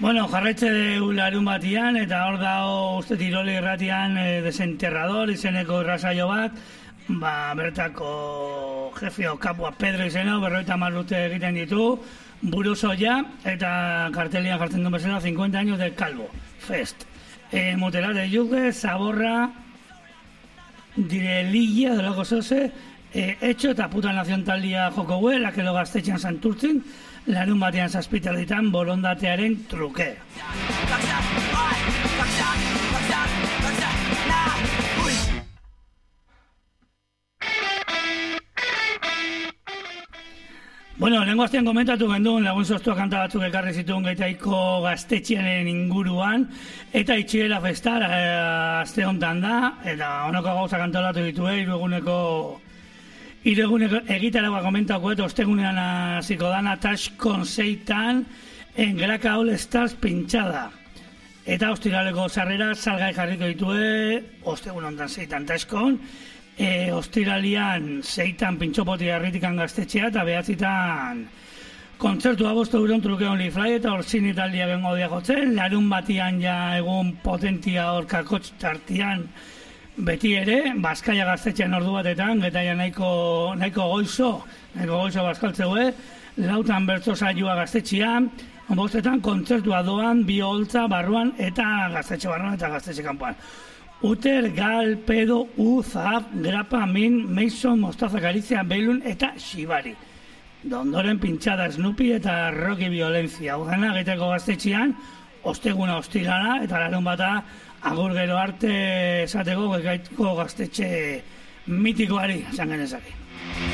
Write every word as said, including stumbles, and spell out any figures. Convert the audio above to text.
Bueno, jarraitze dugu larun batian, eta hor dago uste Tiroli irratian e, Desenterrador izeneko irrasaio bat, ba, bertako jefio kapua Pedro izeno, berroita marrute egiten ditu, buruzoia, eta kartelian jartzen duen bezala, cincuenta años del Calvo, Fest. E, Mutela de Yuge, Zaborra, Direlilla, delako zoze, e, Etxo eta Puta Nazion taldia joko gue, lakelo gaztetxean santurtzin, larun batean zazpitalditan borondatearen truke. Bueno, lehenko aztean komentatu gendun, lagun soztua kanta batzuk ekarri zituen Gaitaiko gaztetxearen inguruan, eta itxiera festar, e, azte hontan da, eta honako gauza kantolatu ditue, irueguneko Ireguneko egitaragoa komentako eta ostegunean hasiko dana Taskon seitan en Graka All Stars pintxada. Eta ostiraleko sarrera salgai jarriko ditue, ostegun ondan seitan Taskon, e, ostiralian seitan pintxopoti harritikan gaztetxea eta behatzitan kontzertua bostu euron truke only fly eta orzin italia bengo dia jotzen, larun batian ja egun potentia hor kakotx tartian beti ere, Bazkaia gaztetxean ordu batetan, getaia nahiko, nahiko goizo, nahiko goizo bazkaltzeue, lautan bertso saioa gaztetxean, bostetan kontzertua doan, bi holtza barruan eta gaztetxe barruan eta gaztetxe kanpoan. Uter, Gal, Pedo, U, Zahab, Grapa, Min, Mason, Mostaza, Galizia, Beilun eta Shibari. Dondoren pintxada Snoopy eta Rocky Violencia. Ugena Gaitako gaztetxean, osteguna ostirana eta larun bata agur gero arte esateko Gaitako gaztetxe mitikoari, esan genezake.